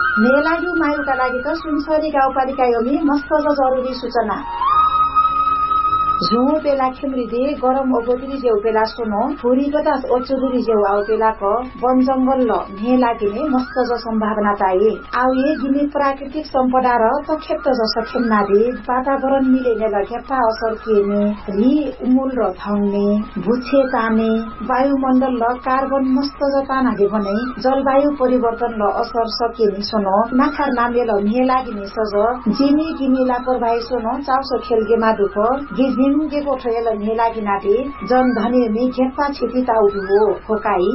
मेलायु मायुका लागि त सुनसरी गाउँपालिका योमी मस्त जरुरी सूचना झुङो पेला खेमृदे गरम ओगोतिरी जेउ पेला सोनो थोरी बतास ओचुदुरी जेउ आउ पेला क वन जंगल ल ने लागिने मस्त ज सम्भावना ताए आउ ये गिने प्राकृतिक सम्पदा र तखेप्त ज सखेमना दे वातावरण मिलेने ल घेप्पा असर केने रि उमुल र थंगने भुछे ताने वायुमण्डल ल कार्बन मस्त ज ताना दे भने जलवायु परिवर्तन ल असर सकेनी सोनो नाखार नामे ल ने लागिने सज जिनी गिनी लापरवाही सोनो चाउसो खेलगे मादुको गिजी गेको ठयल ने लागि नाटे जन धने मे घेप्पा क्षति ताउदु हो फोकाई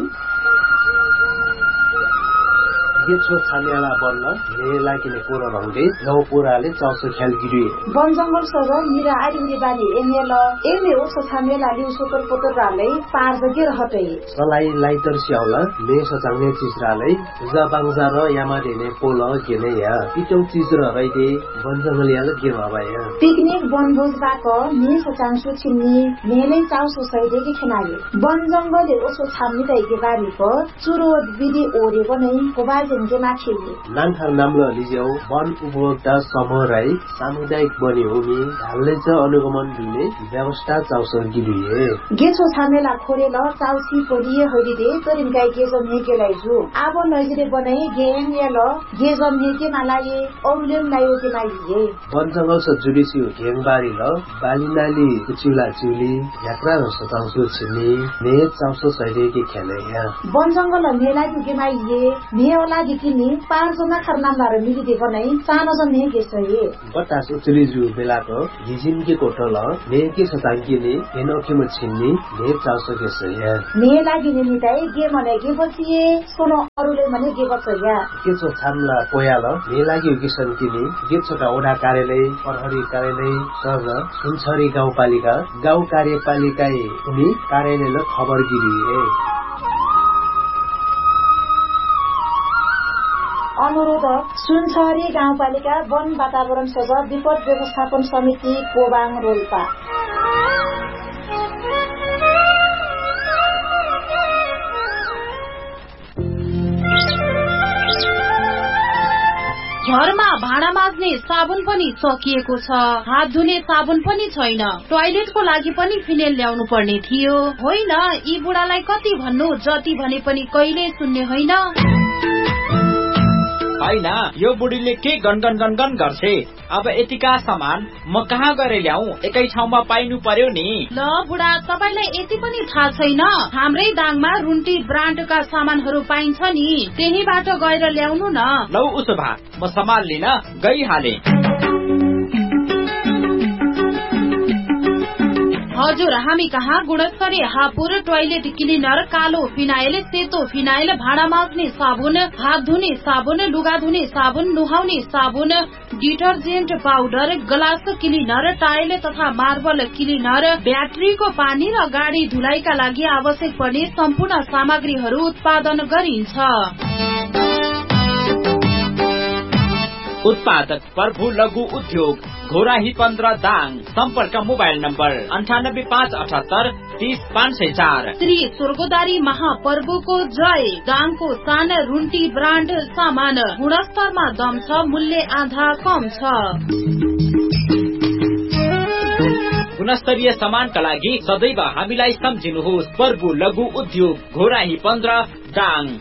गेछो छानेला बन्न ने लागिने पोरा रंगे गाउँ पोराले चाउसो खेल गिरी वन जंगल सज मिरा आदिले बानी एमेल एमे ओसो छानेला लिउ सोतर पोतर रालै पार जगे रहतै सलाई लाइटर स्याउला ले सचाउने चीज रालै जबाङजा र यामा देने पोल गेने या पिटौ चीज र रैदे वन जंगल याल के भबाया पिकनिक वनभोज बाक ने सचाङसु छिन्नी नेलै चाउसो सैदे के खनाले वन जंगलले ओसो छान्नी दैके बारी प चुरो विधि ओरे बनै कोबाल नान्थार नाम्लो लिज्यौ वन उपभोक्ता समूह राई सामुदायिक बनी हुने ढाल्ने च अनुगमन दिने व्यवस्था चाउसो गिरिए गेछो छामेला खोरेल चाउसी परिए हरिदे तरिन गाई गेजम हेकेलाई छु आबो नजिरे बनाई गेम याल गेजम हेके मालाये औलेम लायो के माइए वन जंगल स जुडिसी घेङबारी ल बालिनाली कुचिला चिउली यात्रा र सचाउसो छिनी ने चाउसो सैदे के खेले या वन जंगल मेला के माइए नेला दिकिनी पाँचजना खरनामदार मिलिदे बनाई सानो जन गेसए बतास उचली जु बेलाको हिजिन के कोटल ने के सतांकीने एनोखे म छिन्नी ने चाउसो गेसए ने लागि निमिताई गे मने गे बचिए सोनो अरुले मने गे बचया के छ छामला पोयाल ने लागि किसन किनी गे छका ओडा कार्यालय प्रहरी कार्यालय सज सुनसरी गाउँपालिका गाउँ कार्यपालिकाए उनी कार्यालयले खबर गिरिए अनुरोध सुनसरी गाउँपालिका वन वातावरण सज विपद व्यवस्थापन समिति कोबाङ रोल्पा घरमा भाँडा माझ्ने साबुन पनि सकिएको छ हात धुने साबुन पनि छैन टोयलेटको लागि पनि फिनेल ल्याउनु पर्ने थियो होइन यी बुढालाई कति भन्नु जति भने पनि कहिले सुन्ने होइन होइन यो बुढीले के गनगन गनगन गर्छे अब यतिका सामान म कहाँ गएर ल्याऊ एकै ठाउँमा पाइनु पर्यो नि ल बुढा तपाईलाई यति पनि थाहा छैन हाम्रै दाङमा रुन्टी ब्रान्डका सामानहरू पाइन्छ नि त्यहीबाट गएर ल्याउनु न लौ उसो भए म सम्हाल लिन गइहाले हजुर हामी कहाँ गुणस्तरीय हापुर टोयलेट क्लिनर कालो फिनाइल सेतो फिनाइल भाँडा माझ्ने साबुन हात धुने साबुन लुगा धुने साबुन नुहाउने साबुन detergent powder glass cleaner tile तथा मार्बल क्लिनर ब्याट्रीको पानी र गाडी धुलाइका लागि आवश्यक पर्ने सम्पूर्ण सामग्रीहरू उत्पादन गरिन्छ उत्पादक प्रभु लघु उद्योग घोराही 15 दाङ सम्पर्क मोबाइल नम्बर 9858 30 श्री स्वर्गदारी महापर्वको जय दाङको सान रुन्टी ब्रान्ड सामान गुणस्तरमा दम छ मूल्य आधा कम छ गुणस्तरीय सामानका लागि सदैव हामीलाई सम्झिनुहोस् प्रभु लघु उद्योग घोराही 15 दाङ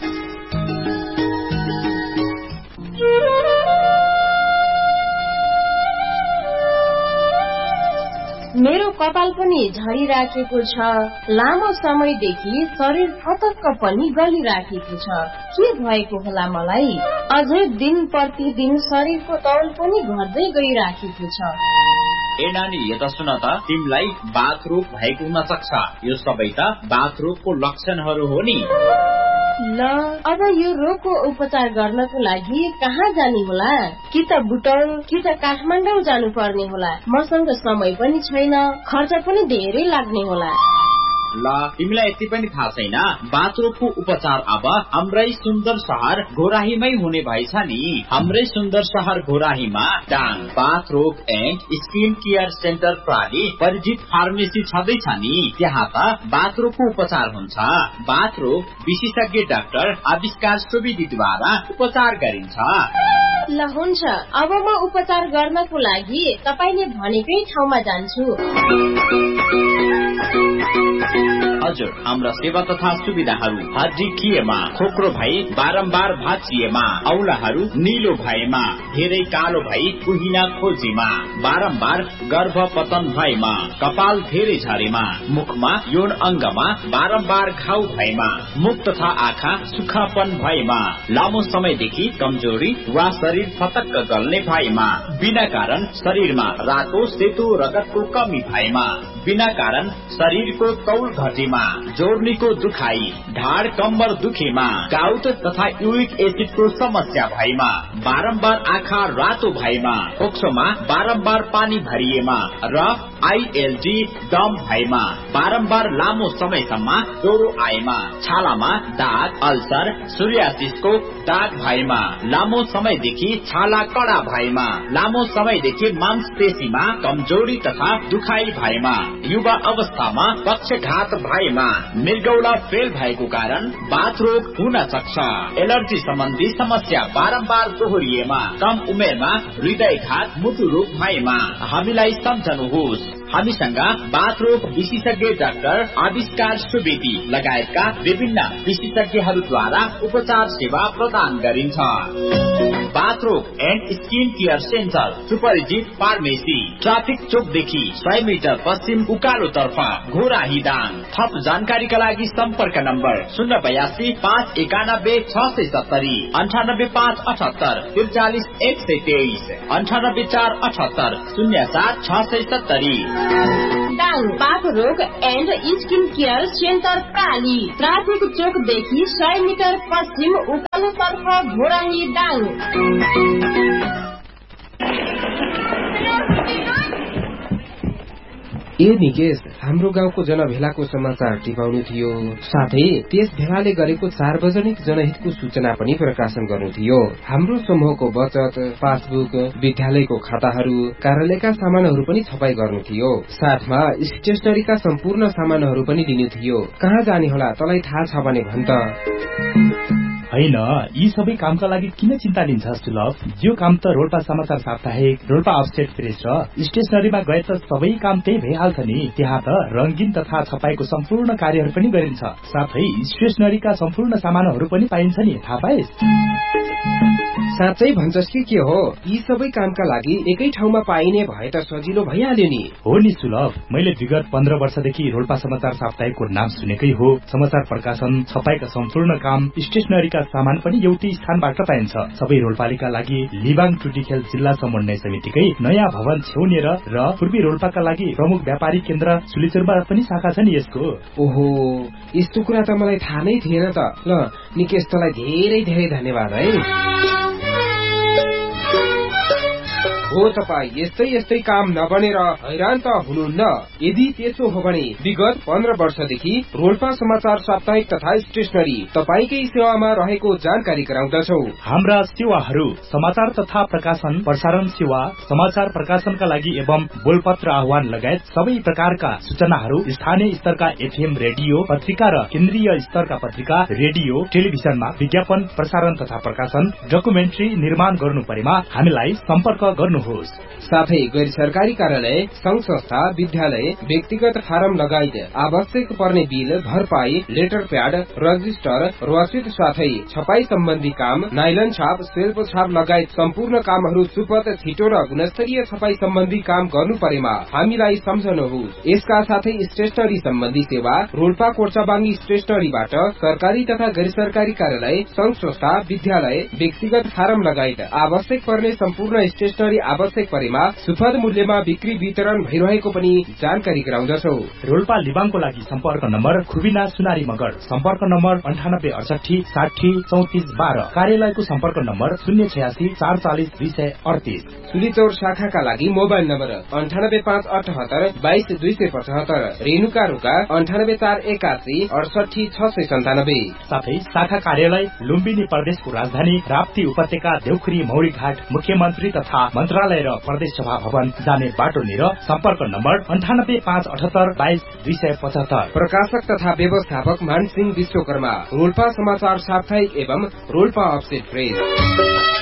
मेरो कपाल पनि झरिराखेको छ लामो समयदेखि शरीर फटक्क पनि गलिराखेको छ के भएको होला मलाई अझै दिन प्रतिदिन शरीरको तौल पनि घट्दै गइराखेको छ ए नानी यता सुन त तिमीलाई बाथरोग भएको हुन सक्छ यो सबै त बाथरोगको लक्षणहरू हो नि ल अब यो रोगको उपचार गर्नको लागि कहाँ जाने होला कि त बुटौल कि त काठमाडौँ जानु पर्ने होला मसँग समय पनि छैन खर्च पनि धेरै लाग्ने होला ल तिमीलाई यति पनि थाहा छैन बाथरोगको उपचार अब हाम्रै सुन्दर शहर घोराहीमै हुने भएछ नि। हाम्रै सुन्दर शहर घोराहीमा डाङ बाथरोग एन्ड स्किन केयर सेन्टर प्रणाली परिचित फार्मेसी छँदैछ नि। त्यहाँ त बाथरोगको उपचार हुन्छ। बाथरोग विशेषज्ञ डाक्टर आविष्कार सुवेदीद्वारा उपचार गरिन्छ। ल हुन्छ, अब म उपचार गर्नको लागि तपाईले भनेकै ठाउँमा जान्छु। हजुर, हाम्रा सेवा तथा सुविधाहरू हड्डी खिएमा, खोक्रो भई बारम्बार भाँचिएमा, औलाहरू निलो भएमा, धेरै कालो भई कुहिना खोजीमा, बारम्बार गर्भपतन भएमा, कपाल धेरै झरेमा, मुखमा यौन अङ्गमा बारम्बार घाउ भएमा, मुख तथा आँखा सुक्खापन भएमा, लामो समयदेखि कमजोरी वा शरीर फतक्क गल्ने भएमा, बिना कारण शरीरमा रातो सेतो रगतको कमी भएमा, बिना कारण शरीरको तौल घटेमा, जोर्नीको दुखाई, ढाड कम्बर दुखेमा, गाउट तथा युरिक एसिडको समस्या भएमा, बारम्बार आँखा रातो भएमा, फोक्सोमा बारम्बार पानी भरिएमा र आईएलडी दम भएमा, बारम्बार लामो समयसम्म ज्वरो आएमा, छालामा दाग, अल्सर, सोरियासिसको दाग भएमा, लामो समयदेखि छाला कडा भएमा, लामो समयदेखि मांसपेशीमा कमजोरी तथा दुखाइ भएमा, युवा अवस्थामा पक्षघात भएमा, मृगौला फेल भएको कारण बाथरोग हुन सक्छ, एलर्जी सम्बन्धी समस्या बारम्बार दोहोरिएमा, कम उमेरमा हृदयघात मुटु रोग भएमा हामीलाई सम्झनुहोस्। हामीसँग बाथरोग विशेषज्ञ डाक्टर आविष्कार सुवेदी लगायतका विभिन्न विशेषज्ञहरूद्वारा उपचार सेवा प्रदान गरिन्छ। बाथरोग एन्ड स्किन केयर सेन्टर सुपरिचित फार्मेसी ट्राफिक चोकदेखि 100 मिटर पश्चिम उकालो तर्फ घोराही दाङ। थप जानकारीका लागि सम्पर्क number 082 591 670 98 578 43 123 98 478 07 670। डाङ बाथरोग and skin care centre प्राली traffic चोकदेखि 100 metre पश्चिम उकालो तर्फ घोराही डाङ। ए निकेश, हाम्रो गाउँको जनभेलाको समाचार टिपाउनु थियो, साथै त्यस भेलाले गरेको सार्वजनिक जनहितको सूचना पनि प्रकाशन गर्नु थियो। हाम्रो समूहको बचत, पासबुक, विद्यालयको खाताहरू, कार्यालयका सामानहरू पनि छपाई गर्नु थियो। साथमा स्टेशनरीका सम्पूर्ण सामानहरू पनि दिनु थियो। कहाँ जाने होला, तँलाई थाहा छ भने भन् त। होइन, यी सबै कामका लागि किन चिन्ता लिन्छ सुलभ? यो काम त रोल्पा समाचार साप्ताहिक, रोल्पा अपसेट प्रेस र स्टेशनरीमा गए त सबै काम त्यही भइहाल्छ नि। त्यहाँ त रंगीन तथा छपाईको सम्पूर्ण कार्यहरू पनि गरिन्छ, साथै स्टेशनरीका सम्पूर्ण सामानहरू पनि पाइन्छ नि, थाहा पाइस्? साँच्चै भन्छस् कि के हो? यी सबै कामका लागि एकै ठाउँमा पाइने भए त सजिलो भइहाल्यो नि। हो नि सुलभ, मैले विगत 15 वर्षदेखि रोल्पा समाचार साप्ताहिकको नाम सुनेकै हो। समाचार प्रकाशन, छपाईका सम्पूर्ण काम, स्टेशनरीका सामान पनि एउटै स्थानबाट पाइन्छ। सबै रोल्पालीका लागि लिबाङ टुटीखेल जिल्ला समन्वय समितिकै नयाँ भवन छेउनेर र पूर्वी रोल्पाका लागि प्रमुख व्यापारी केन्द्र सुलिचुरमा पनि शाखा छ नि यसको। ओहो, यस्तो कुरा त मलाई थाहा नै थिएन त। ल निकेश, तँलाई धेरै धेरै धन्यवाद है। हो तपाई यस्तै यस्तै काम नबनेर हैरान त हुनुहुन्न? यदि त्यसो हो भने विगत 15 वर्षदेखि रोल्पा समाचार साप्ताहिक तथा स्टेशनरी तपाईकै सेवामा रहेको जानकारी गराउँदछौ। हाम्रा सेवाहरू समाचार तथा प्रकाशन, प्रसारण सेवा, समाचार प्रकाशनका लागि एवं बोलपत्र आह्वान लगायत सबै प्रकारका सूचनाहरू स्थानीय स्तरका एफएम रेडियो पत्रिका र केन्द्रीय स्तरका पत्रिका, रेडियो, टेलिभिजनमा विज्ञापन, प्रसारण तथा प्रकाशन, डकुमेन्ट्री निर्माण गर्नु परेमा हामीलाई सम्पर्क गर्नु। साथै गैर सरकारी कार्यालय, संघ संस्था, विद्यालय, व्यक्तिगत फारम लगायत आवश्यक पर्ने बिल, भरपाई, लेटर प्याड, रजिस्टर, रसिद साथै छपाई सम्बन्धी काम, नाइलन छाप, सेल्फ छाप लगायत सम्पूर्ण कामहरू सुपथ, छिटो र गुणस्तरीय छपाई सम्बन्धी काम गर्नु परेमा हामीलाई सम्झनुहोस्। यसका साथै स्टेशनरी सम्बन्धी सेवा रोल्पा कोर्चाबाङ्गी स्टेशनरीबाट सरकारी तथा गैर सरकारी कार्यालय, संघ संस्था, विद्यालय, व्यक्तिगत फारम लगायत आवश्यक पर्ने सम्पूर्ण स्टेशनरी आवश्यक परेमा सुपथ मूल्यमा बिक्री वितरण भइरहेको पनि जानकारी गराउँदछौ। रोल्पा लिबाङको लागि सम्पर्क नम्बर खुबिना सुनारी मगर, सम्पर्क नम्बर 9868 60 34 12, कार्यालयको सम्पर्क नम्बर 086 440 238। सुलीचौर शाखाका लागि मोबाइल नम्बर 98578 22 275, रेणुका रुका 98481 68 697। साथै शाखा कार्यालय लुम्बिनी प्रदेशको राजधानी राप्ती उपत्यका देउखुरी मौरी घाट मुख्यमन्त्री तथा मन्त्रालय र प्रदेश सभा भवन जाने बाटोनिर सम्पर्क नम्बर 98578 22 275। प्रकाशक तथा व्यवस्थापक मानसिंह विश्वकर्मा, रोल्पा समाचार साप्ताहिक एवं रोल्पा अपसेट प्रेस।